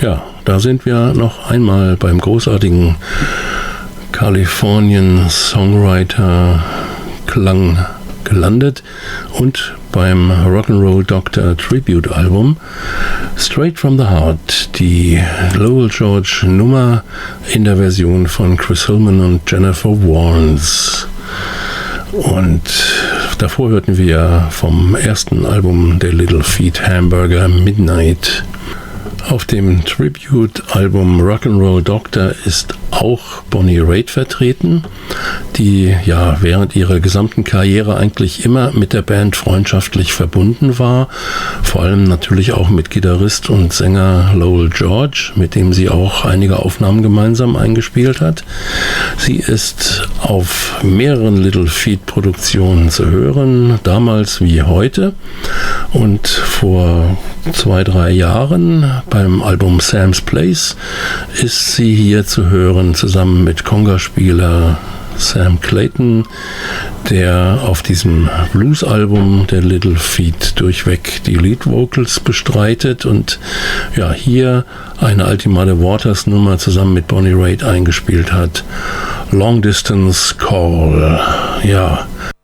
Ja, da sind wir noch einmal beim großartigen Californian Songwriter Klang gelandet und beim Rock'n'Roll Doctor Tribute Album Straight from the Heart, die Lowell George Nummer in der Version von Chris Hillman und Jennifer Warnes. Und davor hörten wir vom ersten Album der Little Feat Hamburger Midnight. Auf dem Tribute-Album Rock'n'Roll Doctor ist auch Bonnie Raitt vertreten, die ja während ihrer gesamten Karriere eigentlich immer mit der Band freundschaftlich verbunden war, vor allem natürlich auch mit Gitarrist und Sänger Lowell George, mit dem sie auch einige Aufnahmen gemeinsam eingespielt hat. Sie ist auf mehreren Little Feat-Produktionen zu hören, damals wie heute, und vor 2-3 Jahren beim Album Sam's Place ist sie hier zu hören, zusammen mit Conga-Spieler Sam Clayton, der auf diesem Blues-Album der Little Feat durchweg die Lead-Vocals bestreitet und ja, hier eine Ultimate Waters Nummer zusammen mit Bonnie Raitt eingespielt hat. Long Distance Call. Ja,